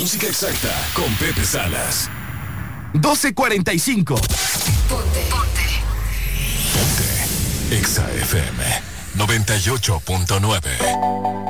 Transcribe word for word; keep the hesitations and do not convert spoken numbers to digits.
música exacta con Pepe Salas. doce cuarenta y cinco. Ponte. Ponte. Ponte. Exa F M noventa y ocho punto nueve.